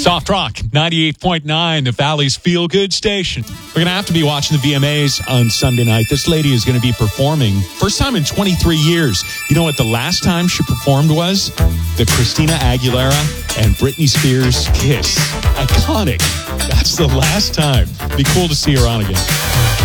Soft Rock, 98.9, the Valley's feel-good station. We're going to have to be watching the VMAs on Sunday night. This lady is going to be performing, first time in 23 years. You know what the last time she performed was? The Christina Aguilera and Britney Spears kiss. Iconic. That's the last time. Be cool to see her on again.